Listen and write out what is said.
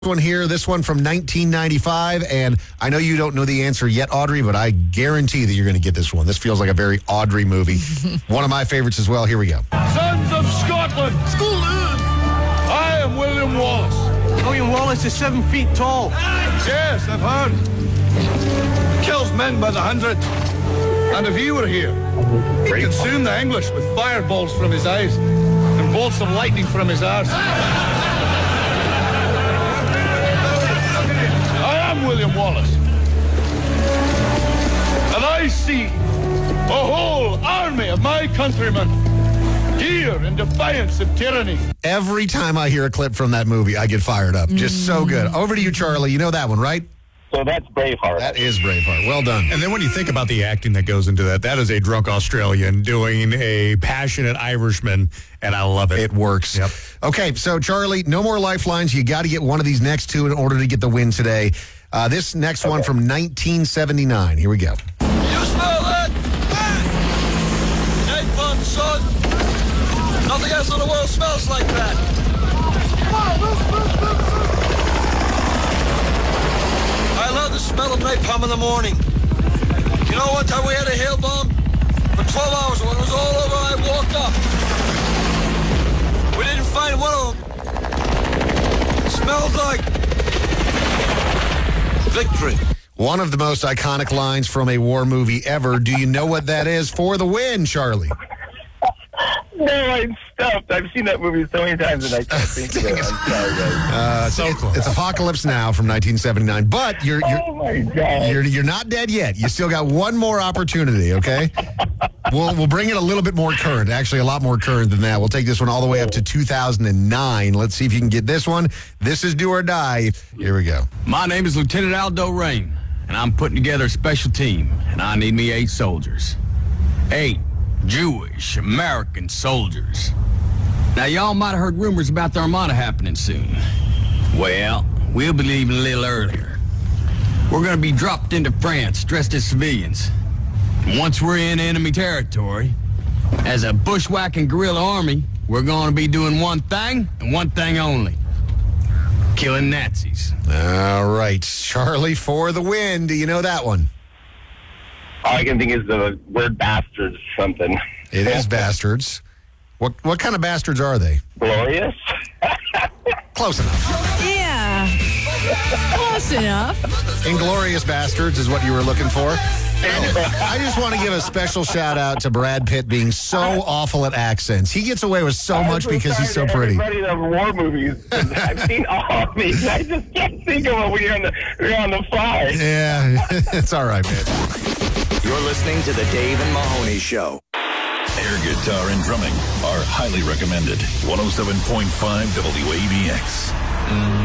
One here, this one from 1995, and I know you don't know the answer yet, Audrey, but I guarantee that you're going to get this one. This feels like a very Audrey movie. One of my favorites as well. Here we go. Sons of Scotland! I am William Wallace. William Wallace is 7 feet tall. Yes, I've heard. Kills men by the hundred. And if he were here, he'd consume the English with fireballs from his eyes and bolts of lightning from his arse. William Wallace. And I see a whole army of my countrymen here in defiance of tyranny. Every time I hear a clip from that movie, I get fired up. Just so good. Over to you, Charlie. You know that one, right? So that's Braveheart. That is Braveheart. Well done. And then when you think about the acting that goes into that is a drunk Australian doing a passionate Irishman, and I love it. It works. Yep. Okay, so Charlie, no more lifelines. You got to get one of these next two in order to get the win today. This next one from 1979. Here we go. You smell that? Napalm, son. Nothing else in the world smells like that. I love the smell of napalm in the morning. You know one time we had a hail bomb? For 12 hours when it was all over, I walked up. We didn't find one of them. It smelled like victory. One of the most iconic lines from a war movie ever. Do you know what that is for the win, Charlie? No, I'm stuffed. I've seen that movie so many times and I can't think of it. I'm sorry, guys. So close. It's Apocalypse Now from 1979. But you're Oh, my God. you're not dead yet. You still got one more opportunity, okay? We'll bring it a little bit more current. Actually, a lot more current than that. We'll take this one all the way up to 2009. Let's see if you can get this one. This is Do or Die. Here we go. My name is Lieutenant Aldo Rain, and I'm putting together a special team, and I need me 8 soldiers. 8 Jewish American soldiers. Now, y'all might have heard rumors about the Armada happening soon. Well, we'll be leaving a little earlier. We're going to be dropped into France dressed as civilians. And once we're in enemy territory, as a bushwhacking guerrilla army, we're going to be doing one thing and one thing only. Killing Nazis. All right. Charlie for the win. Do you know that one? All I can think is the word bastards something. It is bastards. What kind of bastards are they? Glorious? Close enough. Yeah. Close enough. Inglorious Bastards is what you were looking for. I just want to give a special shout out to Brad Pitt being so awful at accents. He gets away with so much because he's so pretty. Everybody that war movies. I've seen all of these. I just can't think of it when you're on the fly. Yeah, it's all right, man. You're listening to The Dave and Mahoney Show. Air guitar and drumming are highly recommended. 107.5 WABX.